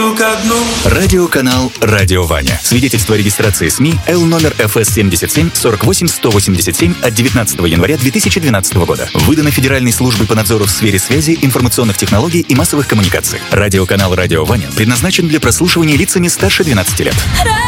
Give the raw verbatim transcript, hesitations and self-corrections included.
душу ко дну. Радиоканал «Радио Ваня». Свидетельство о регистрации СМИ Л номер эф эс семьдесят семь сорок восемь сто восемьдесят семь от девятнадцатого января две тысячи двенадцатого года. Выдано Федеральной службой по надзору в сфере связи, информационных технологий и массовых коммуникаций. Радиоканал «Радио Ваня» предназначен для прослушивания лицами старше двенадцати лет.